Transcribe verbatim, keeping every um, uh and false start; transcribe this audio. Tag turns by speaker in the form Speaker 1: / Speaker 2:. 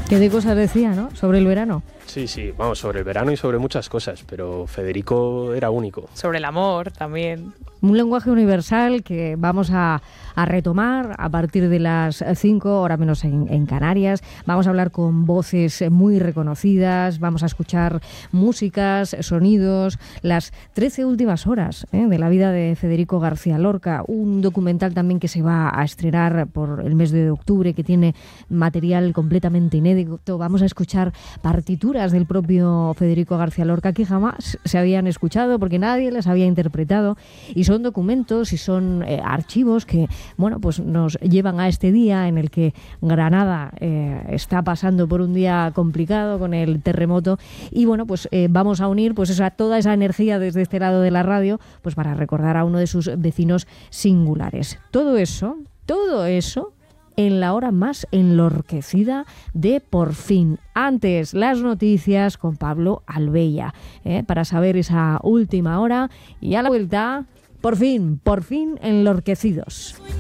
Speaker 1: ¿Qué de cosas decía, no? Sobre el verano.
Speaker 2: Sí, sí, vamos, sobre el verano y sobre muchas cosas, pero Federico era único.
Speaker 3: Sobre el amor también.
Speaker 1: Un lenguaje universal que vamos a, a retomar a partir de las cinco, hora menos en, en Canarias. Vamos a hablar con voces muy reconocidas, vamos a escuchar músicas, sonidos, las trece últimas horas ¿eh? de la vida de Federico García Lorca, un documental también que se va a estrenar por el mes de octubre, que tiene material completamente inédito. Vamos a escuchar partituras del propio Federico García Lorca que jamás se habían escuchado porque nadie las había interpretado, y son documentos y son eh, archivos que, bueno, pues nos llevan a este día en el que Granada eh, está pasando por un día complicado con el terremoto, y bueno, pues eh, vamos a unir pues esa, toda esa energía desde este lado de la radio, pues para recordar a uno de sus vecinos singulares. Todo eso, todo eso en la hora más enlorquecida de Por Fin. Antes, las noticias con Pablo Albella, ¿eh? para saber esa última hora, y a la vuelta, Por Fin, por fin enlorquecidos.